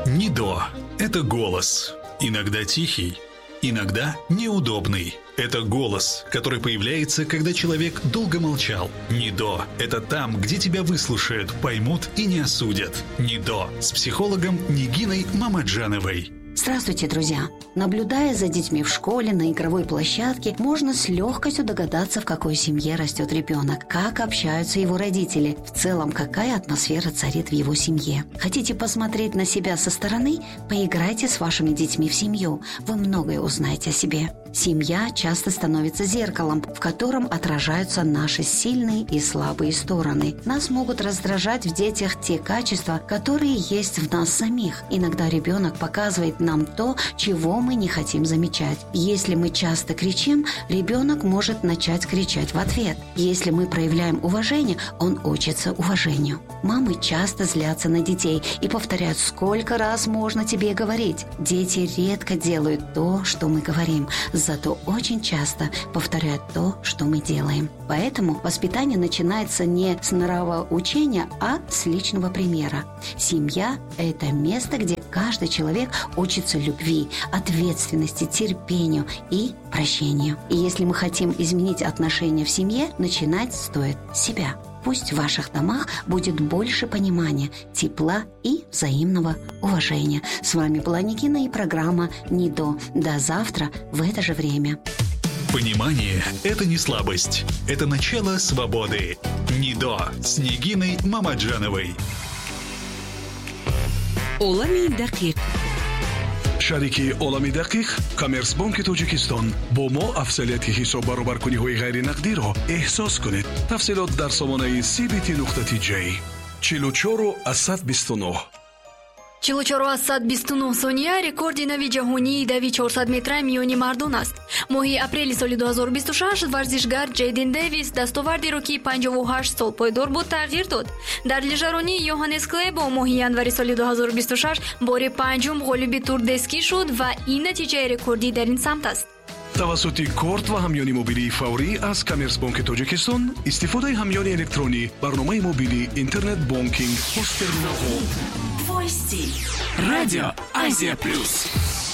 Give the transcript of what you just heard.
НИДО – это голос. Иногда тихий, иногда неудобный. Это голос, который появляется, когда человек долго молчал. НИДО – это там, где тебя выслушают, поймут и не осудят. НИДО с психологом Нигиной Мамаджановой. Здравствуйте, друзья! Наблюдая за детьми в школе, на игровой площадке, можно с легкостью догадаться, в какой семье растет ребенок, как общаются его родители, в целом, какая атмосфера царит в его семье. Хотите посмотреть на себя со стороны? Поиграйте с вашими детьми в семью. Вы многое узнаете о себе. Семья часто становится зеркалом, в котором отражаются наши сильные и слабые стороны. Нас могут раздражать в детях те качества, которые есть в нас самих. Иногда ребенок показывает нам то, чего мы не хотим замечать. Если мы часто кричим, ребенок может начать кричать в ответ. Если мы проявляем уважение, он учится уважению. Мамы часто злятся на детей и повторяют, сколько раз можно тебе говорить. Дети редко делают то, что мы говорим, зато очень часто повторяют то, что мы делаем. Поэтому воспитание начинается не с нравоучения, а с личного примера. Семья – это место, где каждый человек учится любви, ответственности, терпению и прощению. И если мы хотим изменить отношения в семье, начинать стоит с себя. Пусть в ваших домах будет больше понимания, тепла и взаимного уважения. С вами была Нигина и программа «НИДО». До завтра в это же время. Понимание – это не слабость. Это начало свободы. НИДО с Нигиной Мамаджановой. олами дақиқ. шарики олами дақиқ коммерсбанки тоҷикистон бо мо афзалияти ҳисоб баробаркуниҳои ғайринақдиро эҳсос кунед. тафсилот дар сомонаи cbt.j 44-129 44-129 сония рекорди нави ҷаҳонии дави 400 метраи миёни мардон аст. моҳи апрели соли 2026 варзишгар Ҷейден Дэвис дастовардеро ки 58 сол пойдор буд тағйир дод. дар лижаронии Йоханнес Клебо моҳи январи соли 2026 бори панҷум ғолиби турдески шуд ва ин натиҷаи рекордӣ дар ин самт аст. тавассути корт ва ҳамёни мобилии фаврӣ аз коммерсбанки тоҷикистон истифодаи ҳамёни электронӣ барномаи мобилӣ интернет бонкинг посттерминалҳо Твой стиль. Радио Азия Плюс.